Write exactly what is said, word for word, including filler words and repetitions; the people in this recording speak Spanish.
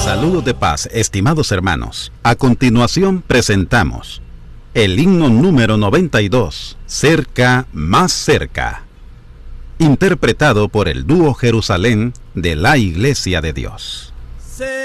Saludos de paz, estimados hermanos. A continuación presentamos el himno número noventa y dos, Cerca, más cerca, interpretado por el dúo Jerusalén de la Iglesia de Dios.